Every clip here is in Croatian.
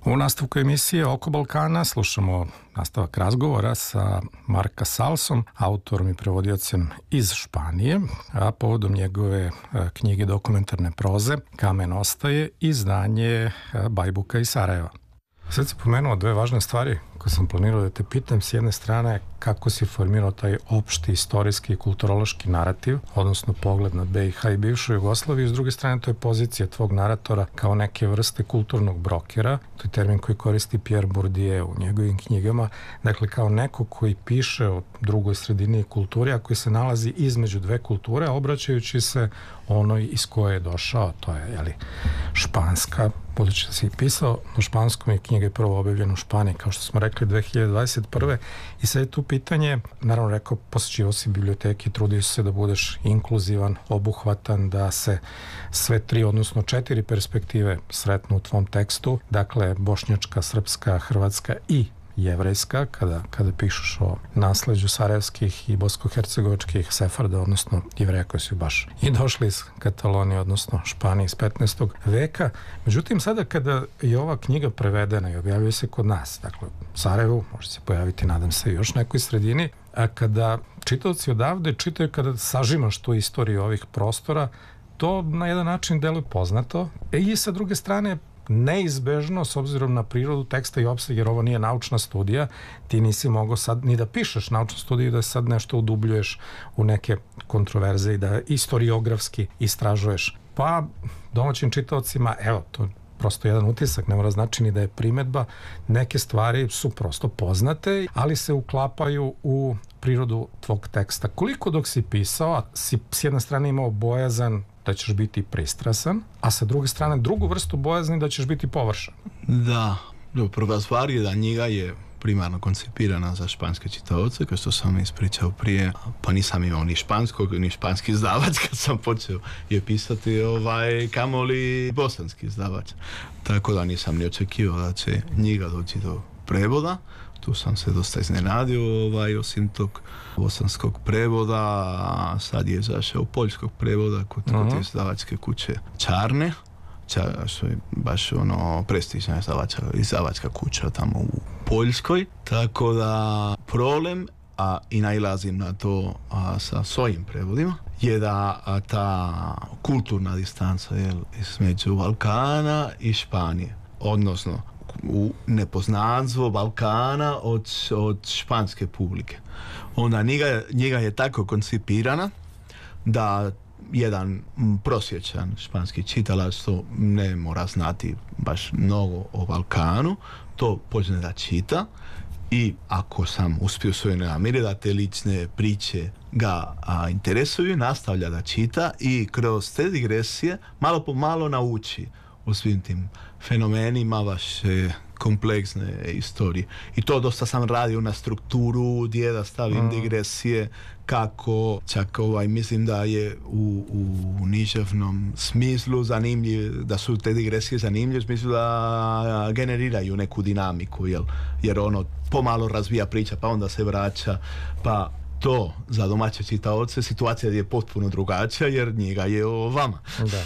U nastavku emisije Oko Balkana slušamo nastavak razgovora sa Marka Salsom, autorom i prevodiocem iz Španije, a povodom njegove knjige dokumentarne proze Kamen ostaje, izdanje Bajbuka iz Sarajeva. Sad si pomenuo dve važne stvari koje sam planirao da te pitam. S jedne strane, kako si formirao taj opšti istorijski i kulturološki narativ, odnosno pogled na BiH i bivšu Jugoslaviju. S druge strane, to je pozicija tvog naratora kao neke vrste kulturnog brokera. To je termin koji koristi Pierre Bourdieu u njegovim knjigama. Dakle, kao neko koji piše o drugoj sredini i kulturi, a koji se nalazi između dve kulture, obraćajući se onoj iz koje je došao. To je, španska, budući da si pisao o španskom i knjiga je prvo objavljena u Španiji, kao što smo rekli, 2021. I sad je tu pitanje, naravno rekao, posjećivao si biblioteke, trudio si se da budeš inkluzivan, obuhvatan, da se sve tri, odnosno 4 perspektive sretnu u tvom tekstu, dakle bošnjačka, srpska, hrvatska i jevrejska, kada pišeš o nasleđu sarajevskih i bosko-hercegovačkih sefarda, odnosno jevreja koji su baš i došli iz Katalonije, odnosno Španije iz 15. veka. Međutim, sada kada je ova knjiga prevedena i objavljuje se kod nas, dakle u Sarajevu, može se pojaviti, nadam se, i još nekoj sredini, a kada čitaoci odavde čitaju, kada sažimaš tu istoriju ovih prostora, to na jedan način deluje poznato. I sa druge strane, neizbežno, s obzirom na prirodu teksta i opseg, jer ovo nije naučna studija, ti nisi mogao sad ni da pišeš naučnu studiju, da sad nešto udubljuješ u neke kontroverze i da istoriografski istražuješ. Pa domaćim čitaocima, evo, to je prosto jedan utisak, ne mora znači ni da je primedba, neke stvari su prosto poznate, ali se uklapaju u prirodu tvog teksta. Koliko dok si pisao, si s jedne strane imao bojazan da ćeš biti pristrasan, a sa druge strane drugu vrstu bojazni da ćeš biti površan? Da, prva stvar je da knjiga je primarno koncipirana za španske čitaoce, kao što sam ispričao prije, pa nisam imao ni španskog, ni španski izdavač kad sam počeo je pisati, kamoli bosanski izdavač. Tako da nisam ni očekivao da će knjiga doći do prevoda. Tu sam se dosta iznenadio, osim tog bosanskog prevoda, a sad je zašao poljskog prevoda kod izdavačke kuće Čarne, što je baš prestižna izdavačka kuća tamo u Poljskoj. Tako da problem, i nailazim na to sa svojim prevodima, je da ta kulturna distanca između Balkana i Španije, odnosno u nepoznanstvo Balkana od španske publike. Onda njega je tako koncipirana da jedan prosječan španski čitalac, to ne mora znati baš mnogo o Balkanu, to počne da čita i ako sam uspio svoje namjere da te lične priče ga interesuju, nastavlja da čita i kroz te digresije malo po malo nauči o svim tim fenomenima vaše kompleksne istorije. I to dosta sam radio na strukturu gdje da stavim digresije, kako čak mislim da je u književnom smislu zanimljiv, da su te digresije zanimljive u smislu da generiraju neku dinamiku, jer pomalo razvija priča, pa onda se vraća, pa to za domaće čitaoce situacija je potpuno drugačija, jer njega je o vama. Da.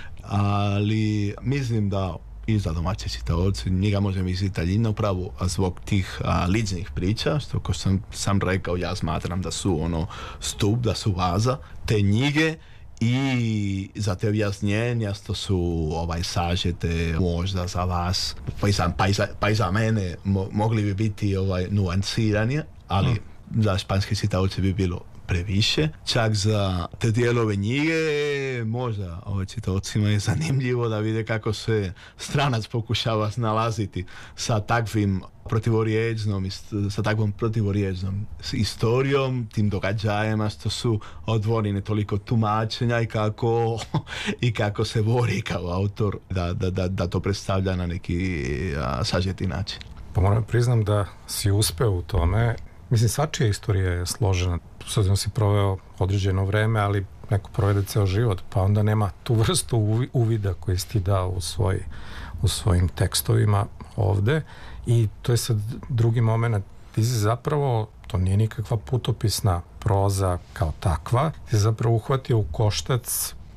Ali mislim da i za domaće čitaoce njega može misliti daljina upravo zbog tih ličnih priča, što ko sam rekao, ja smatram da su stup, da su vaza te knjige, i za te objašnjenja što su sažete možda za vas pa i za mene mogli bi biti nuanciranje, ali za španske čitaoce bi bilo previše. Čak za te dijelove knjige možda čitaocima je zanimljivo da vide kako se stranac pokušava snalaziti sa takvom protivorječnom istorijom, tim događajima što su odvojene toliko tumačenja i kako se bori kao autor da to predstavlja na neki sažeti način. Pa moram priznam da si uspeo u tome. Mislim, svačija istorija je složena. Sad si proveo određeno vreme, ali neko provede ceo život, pa onda nema tu vrstu uvida koji si ti dao u svojim tekstovima ovde. I to je sad drugi moment. Ti si zapravo, to nije nikakva putopisna proza kao takva, ti si zapravo uhvatio u koštac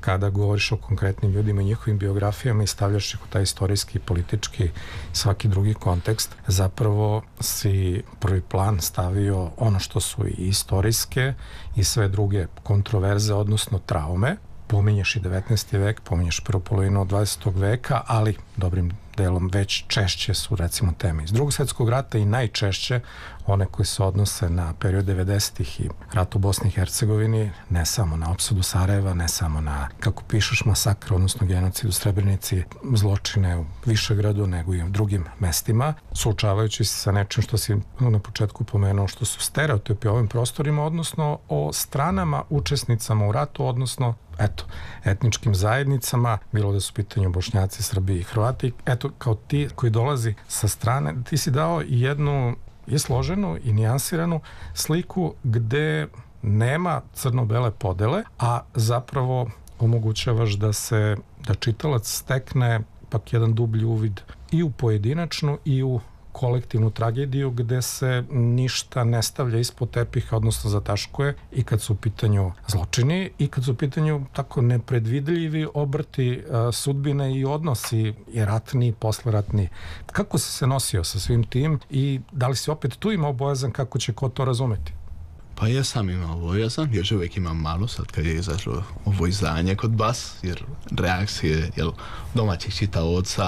kada govoriš o konkretnim ljudima i njihovim biografijama i stavljaš ih u taj istorijski, politički, svaki drugi kontekst, zapravo si prvi plan stavio ono što su i istorijske i sve druge kontroverze, odnosno traume. Pominješ i 19. vek, pominješ prvu polovinu od 20. veka, ali dobrim delom već češće su recimo teme iz Drugog svjetskog rata i najčešće one koje se odnose na period 90-ih i rat u Bosni i Hercegovini, ne samo na opsadu Sarajeva, ne samo na, kako pišeš, masakr, odnosno genocid u Srebrenici, zločine u Višegradu, nego i u drugim mestima, suočavajući se sa nečim što si na početku pomenuo, što su stereotipi o ovim prostorima, odnosno o stranama učesnicama u ratu, odnosno etničkim zajednicama, bilo da su u pitanju Bošnjaci, Srbi i Hrvati. Kao ti koji dolazi sa strane, ti si dao jednu i složenu i nijansiranu sliku gde nema crno-bele podele, a zapravo omogućavaš da čitalac stekne pak jedan dublji uvid i u pojedinačnu i u kolektivnu tragediju gde se ništa ne stavlja ispod tepiha, odnosno zataškuje, i kad su u pitanju zločini i kad su u pitanju tako nepredvidljivi obrti sudbine i odnosi i ratni i posleratni. Kako si se nosio sa svim tim i da li si opet tu imao bojazan kako će ko to razumeti? Pa ja sam imao bojazan, još uvijek imam malo sad kad je izašlo ovo izdanje kod vas, jer reakcije domaćih čitaoca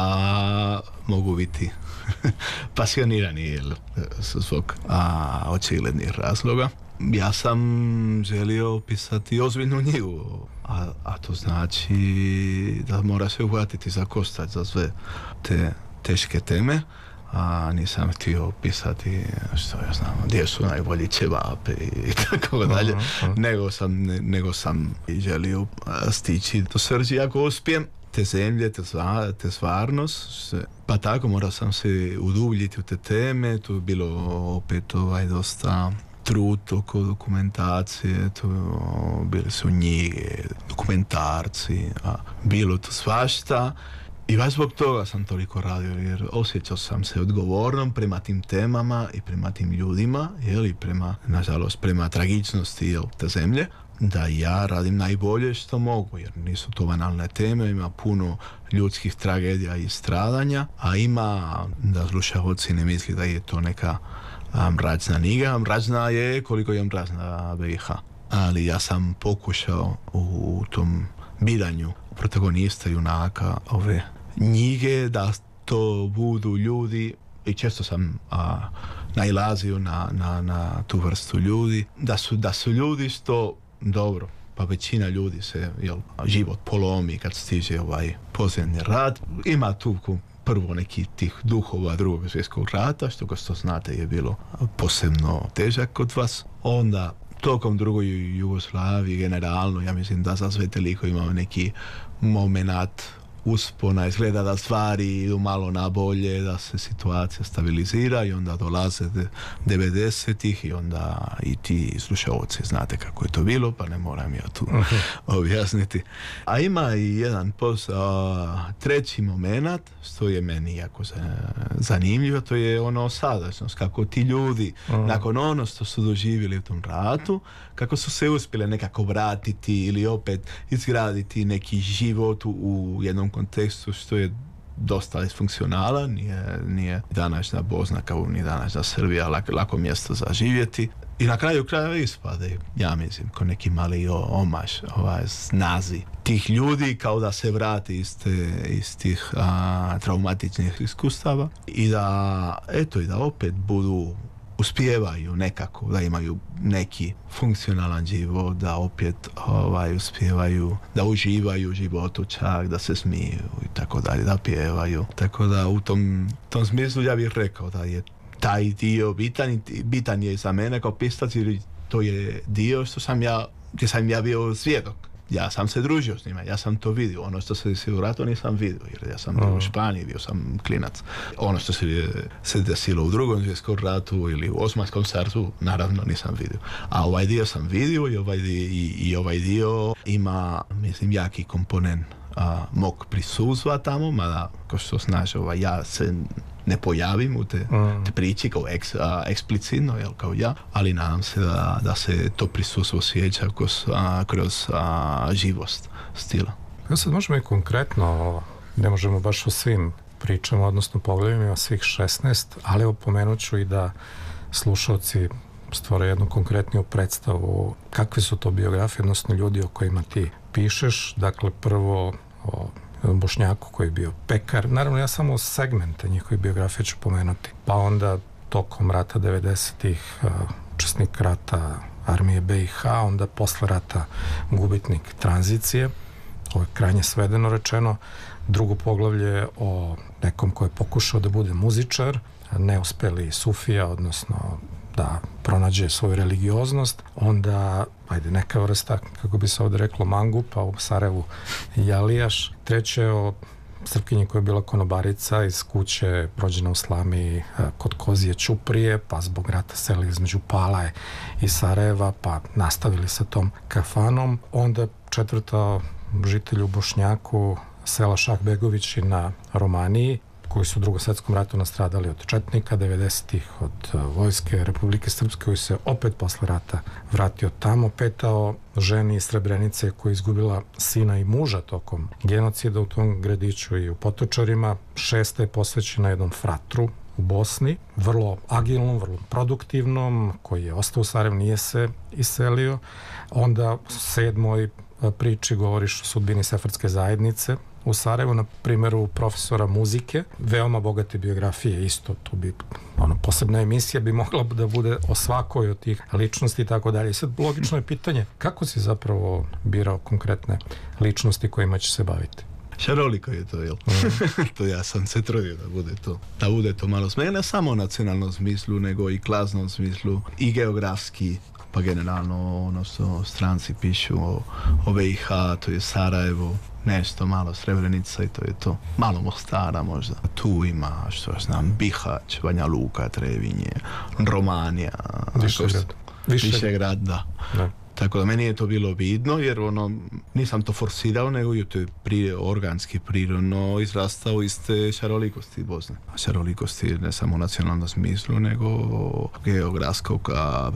mogu biti pasionirani zbog očiglednih razloga. Ja sam želio pisati ozbiljnu knjigu, a to znači da mora se uhvatiti za koštac za sve te teške teme. A nisam htio pisati, što ja znam, gdje su najbolji ćevapi i tako dalje, nego sam želio stići do srži ako uspijem te zemlje, te stvarnost. Pa tako morao sam se udubljiti u te teme, tu je bilo opet dosta trud oko dokumentacije, tu bili su knjige, dokumentarci, bilo to svašta. I baš zbog toga sam toliko radio, jer osjećao sam se odgovornom prema tim temama i prema tim ljudima, i nažalost, prema tragičnosti te zemlje, da ja radim najbolje što mogu, jer nisu to banalne teme, ima puno ljudskih tragedija i stradanja, a ima, da slušaoci ne misli da je to neka mračna knjiga, mračna je koliko je mračna BiH. Ali ja sam pokušao u tom biranju protagonista, junaka ove knjige, da to budu ljudi, i često sam nailazio na tu vrstu ljudi, da su ljudi što dobro, pa većina ljudi se život polomi kad stiže posljednji rat. Ima tu prvo neki tih duhova Drugog svjetskog rata, što kao što znate je bilo posebno težak kod vas. Onda tokom drugoj Jugoslaviji generalno, ja mislim da za sve toliko imamo neki momenat uspona, izgleda da stvari idu malo na bolje, da se situacija stabilizira, i onda dolaze 90-ih i onda i ti slušaoci znate kako je to bilo, pa ne moram ja tu objasniti. A ima i jedan treći moment, što je meni jako zanimljivo, to je sadašnjost, kako ti ljudi nakon ono što su doživjeli u tom ratu, kako su se uspjeli nekako vratiti ili opet izgraditi neki život u jednom kontekstu što je dosta disfunkcionalan, nije današnja Bosna kao ni današnja Srbija lako mjesto za živjeti. I na kraju krajeva ispade, ja mislim, ko neki mali omaž snazi tih ljudi, kao da se vrati iz tih traumatičnih iskustava i da opet uspijevaju nekako, da imaju neki funkcionalan život, da opet uspijevaju, da uživaju u životu čak, da se smiju i tako dalje, da pjevaju. Tako da u tom smislu ja bih rekao da je taj dio bitan je za mene kao pisac, jer to je dio gdje sam ja bio svjedok. Ja sam se družio s njima, ja sam to vidio. Ono što se desilo u ratu nisam vidio, jer ja sam bio u Španiji, bio sam klinac. Ono što se desilo u Drugom svjetskom ratu ili u Osmanskom carstvu, naravno nisam vidio. A ovaj dio sam vidio i ovaj dio ima, mislim, jaki komponent mog prisustva tamo, mada, kao što znaš, ja se ne pojavim u te priči kao eksplicitno, jel, kao ja, ali nadam se da se to prisustvo osjeća kroz živost stila. Ja sad možemo i konkretno, ne možemo baš o svim pričama, odnosno pogledima svih 16, ali opomenut ću i da slušalci stvore jednu konkretniju predstavu kakve su to biografije, odnosno ljudi o kojima ti pišeš. Dakle, prvo o Bošnjaku koji je bio pekar. Naravno, ja samo segmente njihovih biografije ću pomenuti. Pa onda tokom rata 90-ih, učesnik rata armije BiH, onda posle rata gubitnik tranzicije. Ovo je krajnje svedeno rečeno. Drugo poglavlje o nekom ko je pokušao da bude muzičar, neuspeli sufija, odnosno da pronađe svoju religioznost, onda, ajde, neka vrsta, kako bi se ovdje reklo, mangupa, u Sarajevu jalijaš. Treće o Srpkinji koja je bila konobarica iz kuće rođena u Slami kod Kozije Ćuprije, pa zbog rata seli između Palaje i Sarajeva, pa nastavili sa tom kafanom. Onda četvrta žitelju Bošnjaku sela Šahbegovići na Romaniji, koji su u Drugom svjetskom ratu nastradali od četnika, 90-ih od vojske Republike Srpske, koji se opet posle rata vratio tamo. Peta o ženi iz Srebrenice koja je izgubila sina i muža tokom genocida u tom gradiću i u Potočarima. Šesta je posvećena jednom fratru u Bosni, vrlo agilnom, vrlo produktivnom, koji je ostao u Sarajevu, nije se iselio. Onda u sedmoj priči govoriš o sudbini sefardske zajednice u Sarajevu, na primjeru profesora muzike. Veoma bogate biografije, isto tu bi posebna emisija bi mogla da bude o svakoj od tih ličnosti i tako dalje. I sad logično je pitanje, kako si zapravo birao konkretne ličnosti kojima će se baviti? Šaroliko je to, jel? To ja sam se trudio da bude to malo smjer, ne samo u nacionalnom smislu, nego i klasnom smislu, i geografski, pa generalno ono što stranci pišu o BiH, to je Sarajevo, nešto malo Srebrenica i to je to. Malo Mostara možda. Tu ima, što ja znam, Bihać, Banja Luka, Trevinje, Romanija, Višegrad, da. Tako da meni je to bilo vidno, jer nisam to forsirao, nego je to organski, prirodno izrastao iz te šarolikosti Bosne. Šarolikosti ne samo u nacionalnom smislu, nego geografskog,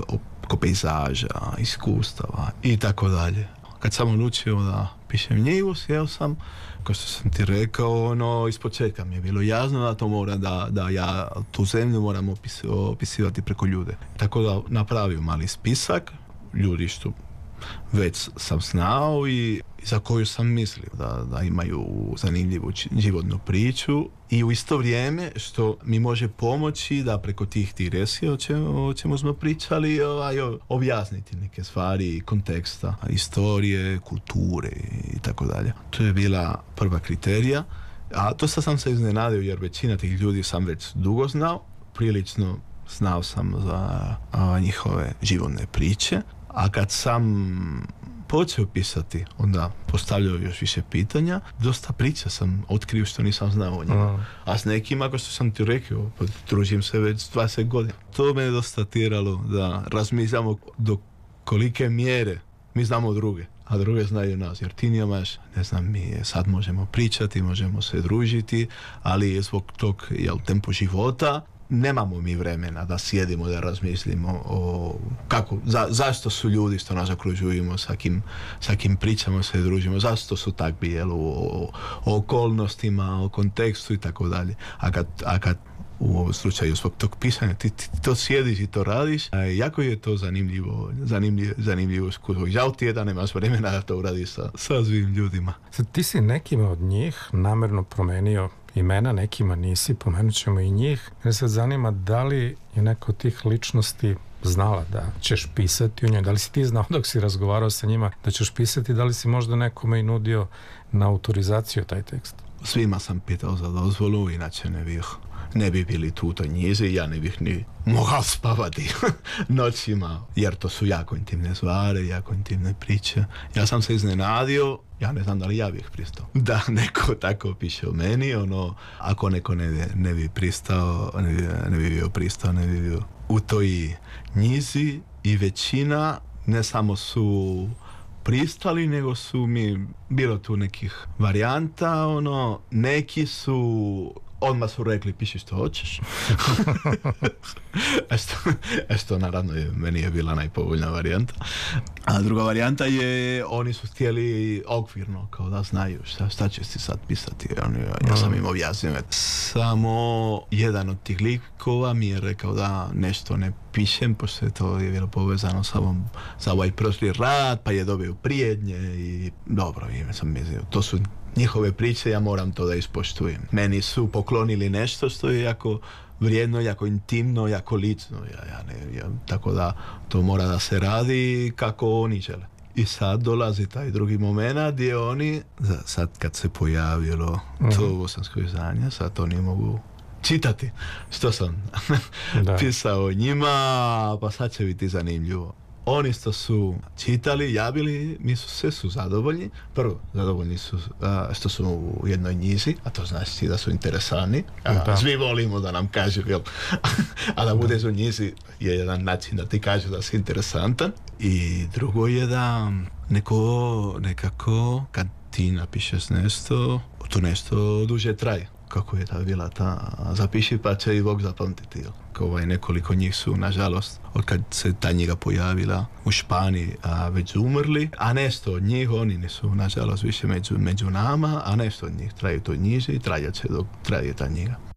pejzaža, iskustava i tako dalje. Kad sam odlučio da pišem knjigu, sjeo sam, kao što sam ti rekao, ispočetka mi je bilo jasno da to mora, da ja tu zemlju moram opisivati preko ljude. Tako da napravio mali spisak ljudi što već sam znao i za koju sam mislio da imaju zanimljivu životnu priču i u isto vrijeme što mi može pomoći da preko tih digresija o čemu smo pričali objasniti neke stvari, konteksta, istorije, kulture i tako dalje. To je bila prva kriterija, a to sam se iznenadio jer većina tih ljudi sam već dugo znao, prilično znao sam za njihove životne priče. A kad sam počeo pisati, onda postavljao još više pitanja, dosta priča sam otkrio što nisam znao o njima. A s nekima, kao što sam ti rekao, družim se već 20 godina. To me je dosta tiralo da razmišljamo do kolike mjere mi znamo druge, a druge znaju nas. Jer ti nemaš, ne znam, mi sad možemo pričati, možemo se družiti, ali zbog tog tempo života nemamo mi vremena da sjedimo, da razmislimo o zašto su ljudi što nas okružujemo, sa kim pričamo, se družimo, zašto su takvi, o okolnostima, o kontekstu i tako dalje. A kad u ovom slučaju zbog tog pisanja ti to sjediš i to radiš, jako je to zanimljivo iskustvo. Žao ti je da nemaš vremena da to uradiš sa svim ljudima. Sad, ti si nekima od njih namjerno promenio imena, nekima nisi, pomenut ćemo i njih. Mene se zanima da li je neko od tih ličnosti znala da ćeš pisati o njoj, da li si ti znao dok si razgovarao sa njima da ćeš pisati, da li si možda nekome i nudio na autorizaciju taj tekst? Svima sam pitao za dozvolu, inače ne bi bili tu u toj knjizi, ja ne bih ni mogao spavati noćima, jer to su jako intimne stvari, jako intimne priče. Ja sam se iznenadio, ja ne znam da li ja bih pristao da neko tako piše o meni, ako neko ne bi pristao, ne bi bio u toj knjizi. I većina ne samo su pristali, nego su mi bilo tu nekih varijanta, neki su odmah su rekli piši što hoćeš. Što naravno meni je bila najpovoljna varijanta. A druga varijanta je, oni su htjeli okvirno, kao da znaju šta će si sad pisati. Ja sam im objasnio. Samo jedan od tih likova mi je rekao da nešto ne pišem, pošto to je bilo povezano sa ovaj prošli rad, pa je dobio prijednje i dobro, sam mislio, to su njihove priče, ja moram to da ispoštujem. Meni su poklonili nešto što je jako vrijedno, jako intimno, jako lično. Tako da to mora da se radi kako oni žele. I sad dolazi taj drugi moment gdje oni, sad kad se pojavilo to bosansko izdanje, sad oni mogu čitati što sam pisao njima, pa sad će biti zanimljivo. Oni što su čitali, javili, mi su sve zadovoljni. Prvo, zadovoljni su što su u jednoj knjizi, a to znači da su interesantni. Svi volimo da nam kažu, a da budeš u knjizi je jedan način da ti kažu da si interesantan. I drugo je da nekako kad ti napišeš nešto, to nešto duže traje. Kako je ta bila ta zapiši pa će i Bog zapamtiti. Nekoliko njih su, nažalost, od kad se ta knjiga pojavila u Španiji, već umrli, a nešto od njih, oni nisu, nažalost, više među nama, a nešto od njih traju to knjiže i traje dok traje ta knjiga.